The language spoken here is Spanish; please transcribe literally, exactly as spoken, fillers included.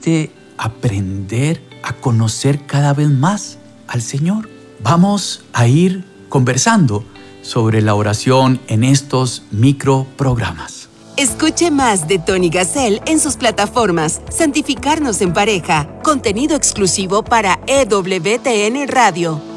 hace aprender a conocer cada vez más al Señor. Vamos a ir conversando sobre la oración en estos microprogramas. Escuche más de Tony Gassel en sus plataformas Santificarnos en Pareja, contenido exclusivo para E W T N Radio.